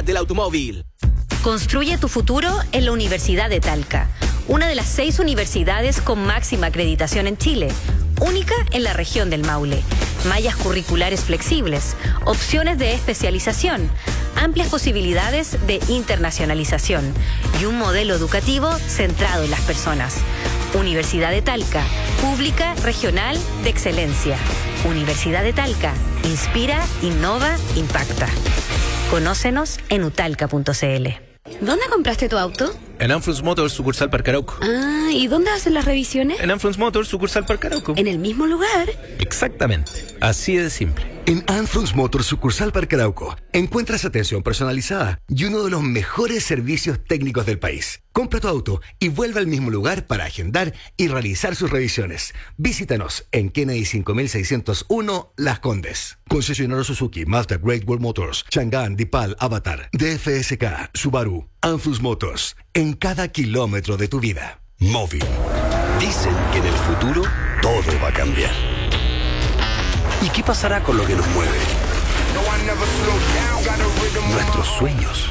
realidad del automóvil. Construye tu futuro en la Universidad de Talca, una de las 6 universidades con máxima acreditación en Chile, única en la región del Maule. Mallas curriculares flexibles, opciones de especialización, amplias posibilidades de internacionalización y un modelo educativo centrado en las personas. Universidad de Talca, pública, regional, de excelencia. Universidad de Talca, inspira, innova, impacta. Conócenos en utalca.cl. ¿Dónde compraste tu auto? En Anfrunz Motors, sucursal Parque Arauco. Ah, ¿y dónde hacen las revisiones? En Anfrunz Motors, sucursal Parque Arauco. ¿En el mismo lugar? Exactamente, así de simple. En Anfrunz Motors, sucursal Parque Arauco, encuentras atención personalizada y uno de los mejores servicios técnicos del país. Compra tu auto y vuelve al mismo lugar para agendar y realizar sus revisiones. Visítanos en Kennedy 5601 Las Condes. Concesionario Suzuki, Mazda, Great Wall Motors, Chang'an, Dipal, Avatar, DFSK, Subaru, Anfrunz Motors, en cada kilómetro de tu vida. Móvil. Dicen que en el futuro todo va a cambiar. ¿Y qué pasará con lo que nos mueve? Nuestros sueños.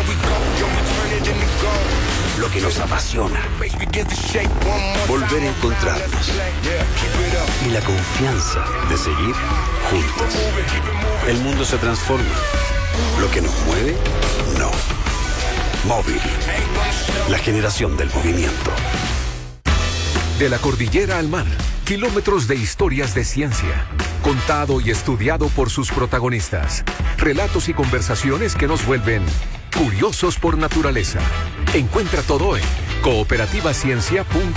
Lo que nos apasiona. Volver a encontrarnos. Y la confianza de seguir juntos. El mundo se transforma. Lo que nos mueve, no. Móvil. La generación del movimiento. De la cordillera al mar, kilómetros de historias de ciencia, contado y estudiado por sus protagonistas. Relatos y conversaciones que nos vuelven curiosos por naturaleza. Encuentra todo en cooperativaciencia.cl.